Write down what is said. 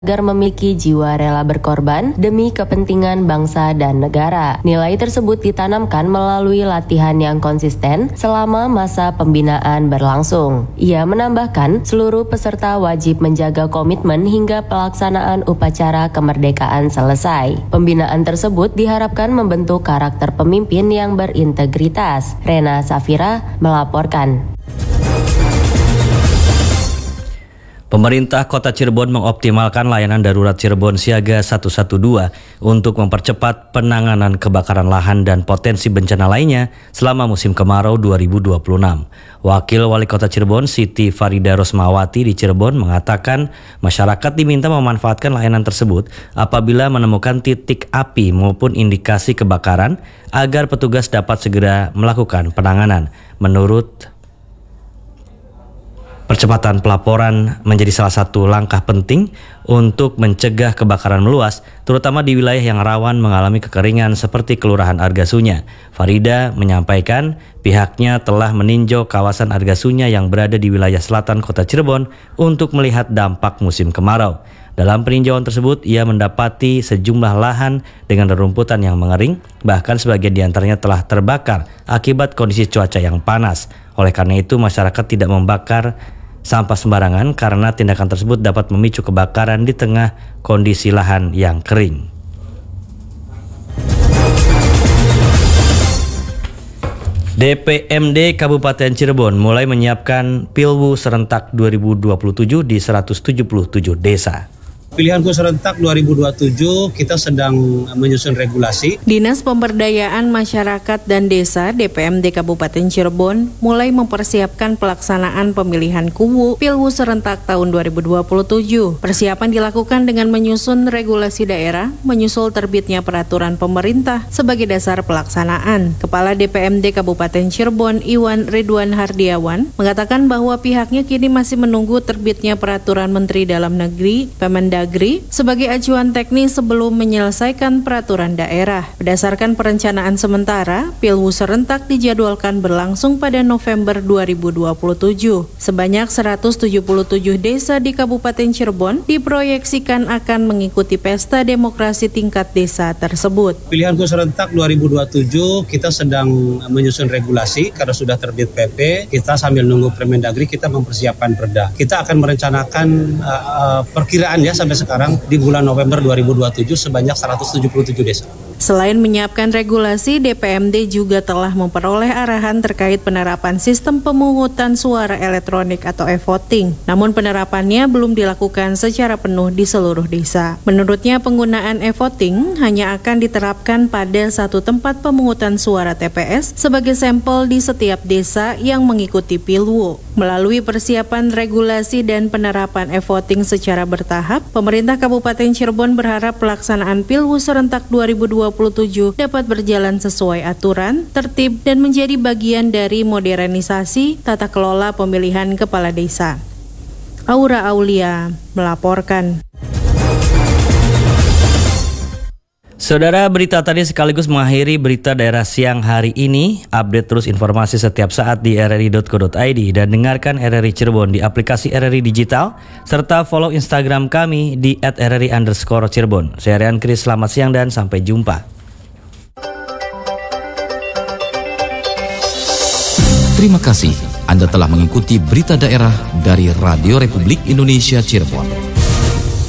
agar memiliki jiwa rela berkorban demi kepentingan bangsa dan negara. Nilai tersebut ditanamkan melalui latihan yang konsisten selama masa pembinaan berlangsung. Ia menambahkan, seluruh peserta wajib menjaga komitmen hingga pelaksanaan upacara kemerdekaan selesai. Pembinaan tersebut diharapkan membentuk karakter pemimpin yang berintegritas. Rena Safira melaporkan. Pemerintah Kota Cirebon mengoptimalkan layanan darurat Cirebon Siaga 112 untuk mempercepat penanganan kebakaran lahan dan potensi bencana lainnya selama musim kemarau 2026. Wakil Wali Kota Cirebon Siti Farida Rosmawati di Cirebon mengatakan masyarakat diminta memanfaatkan layanan tersebut apabila menemukan titik api maupun indikasi kebakaran agar petugas dapat segera melakukan penanganan. Menurut percepatan pelaporan menjadi salah satu langkah penting untuk mencegah kebakaran meluas, terutama di wilayah yang rawan mengalami kekeringan seperti Kelurahan Argasunya. Farida menyampaikan pihaknya telah meninjau kawasan Argasunya yang berada di wilayah selatan Kota Cirebon untuk melihat dampak musim kemarau. Dalam peninjauan tersebut, ia mendapati sejumlah lahan dengan rerumputan yang mengering, bahkan sebagian diantaranya telah terbakar akibat kondisi cuaca yang panas. Oleh karena itu, masyarakat tidak membakar sampah sembarangan karena tindakan tersebut dapat memicu kebakaran di tengah kondisi lahan yang kering. DPMD Kabupaten Cirebon mulai menyiapkan Pilwu serentak 2027 di 177 desa. Pilihanku serentak 2027 kita sedang menyusun regulasi. Dinas Pemberdayaan Masyarakat dan Desa DPMD Kabupaten Cirebon mulai mempersiapkan pelaksanaan pemilihan KUWU Pilwu serentak tahun 2027. Persiapan dilakukan dengan menyusun regulasi daerah, menyusul terbitnya peraturan pemerintah sebagai dasar pelaksanaan. Kepala DPMD Kabupaten Cirebon Iwan Ridwan Hardiawan mengatakan bahwa pihaknya kini masih menunggu terbitnya peraturan Menteri Dalam Negeri Pemendagri sebagai acuan teknis sebelum menyelesaikan peraturan daerah. Berdasarkan perencanaan sementara, Pilwu serentak dijadwalkan berlangsung pada November 2027. Sebanyak 177 desa di Kabupaten Cirebon diproyeksikan akan mengikuti pesta demokrasi tingkat desa tersebut. Pilihanku serentak 2027 kita sedang menyusun regulasi karena sudah terbit PP. Kita sambil nunggu Permendagri kita mempersiapkan Perda. Kita akan merencanakan perkiraan ya sampai sekarang di bulan November 2027 sebanyak 177 desa. Selain menyiapkan regulasi, DPMD juga telah memperoleh arahan terkait penerapan sistem pemungutan suara elektronik atau e-voting. Namun penerapannya belum dilakukan secara penuh di seluruh desa. Menurutnya penggunaan e-voting hanya akan diterapkan pada satu tempat pemungutan suara TPS sebagai sampel di setiap desa yang mengikuti Pilwu. Melalui persiapan regulasi dan penerapan e-voting secara bertahap, pemerintah Kabupaten Cirebon berharap pelaksanaan Pilwu serentak 2027 dapat berjalan sesuai aturan, tertib, dan menjadi bagian dari modernisasi tata kelola pemilihan kepala desa. Aura Aulia melaporkan. Saudara, berita tadi sekaligus mengakhiri berita daerah siang hari ini. Update terus informasi setiap saat di rri.co.id dan dengarkan RRI Cirebon di aplikasi RRI Digital serta follow Instagram kami di @rri_Cirebon. Saya Rian Kris, selamat siang dan sampai jumpa. Terima kasih Anda telah mengikuti berita daerah dari Radio Republik Indonesia Cirebon.